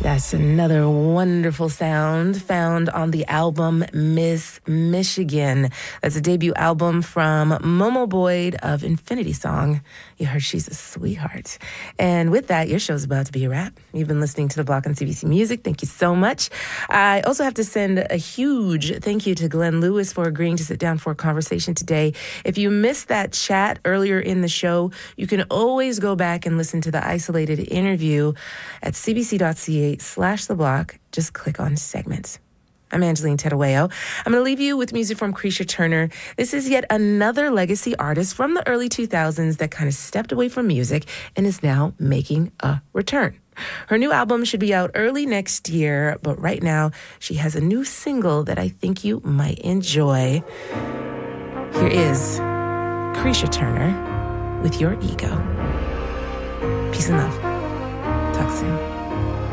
That's another wonderful sound found on the album Miss Michigan. That's a debut album from Momo Boyd of Infinity Song. You heard she's a sweetheart. And with that, your show's about to be a wrap. You've been listening to The Block on CBC Music. Thank you so much. I also have to send a huge thank you to Glenn Lewis for agreeing to sit down for a conversation today. If you missed that chat earlier in the show, you can always go back and listen to the isolated interview at cbc.ca/The Block. Just click on segments. I'm Angeline Terueo. I'm going to leave you with music from Creisha Turner. This is yet another legacy artist from the early 2000s that kind of stepped away from music and is now making a return. Her new album should be out early next year, but right now she has a new single that I think you might enjoy. Here is Creisha Turner with Your Ego. Peace and love. Talk soon.